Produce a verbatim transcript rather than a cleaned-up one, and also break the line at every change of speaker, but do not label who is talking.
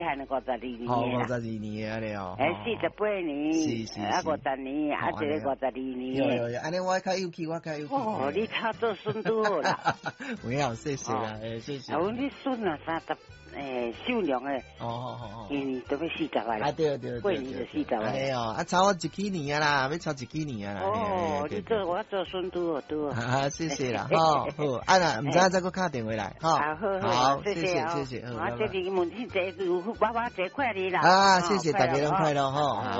还能五十二年
好，
的啦
五十二年安尼哦。
哎，四十八年，
是是是
啊五十年，啊一个五十二
有
年
有有，安尼我较有气，我较有气。
哦，你他做孙都好啦。
没有，谢谢啦，诶，谢谢。
啊，阮你孙啊三十，诶，秀娘诶。
哦好好好。
今年都要四十啊啦。
啊对对对。
过年就四十啊。
哎哦，啊超我一几年啊啦，要超一几年啊啦。
哦，你做我做孙都好多。
啊，谢谢啦，好好，啊啦，唔知再个打电话来，哈。
好好，
谢谢谢谢，
我这里问天节有爸爸节快乐啦。
啊，谢谢大家都快乐哈。